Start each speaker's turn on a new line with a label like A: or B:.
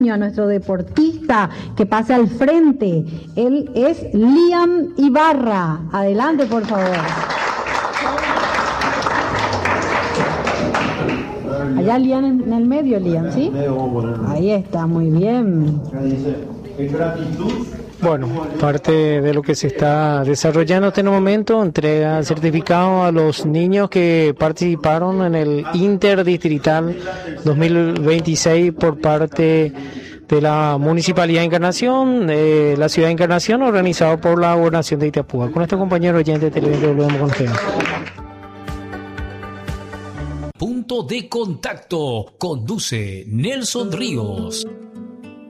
A: a nuestro deportista que pase al frente. Él es Liam Ibarra. Adelante, por favor. Allá Liam en el medio, Liam, ¿sí? Ahí está, muy bien.
B: Bueno, parte de lo que se está desarrollando en este momento, entrega certificado a los niños que participaron en el Interdistrital 2026 por parte de la Municipalidad de Encarnación, la Ciudad de Encarnación, organizado por la Gobernación de Itapúa. Con nuestro compañero oyente de Televidente volvemos con ustedes.
C: Punto de contacto. Conduce Nelson Ríos.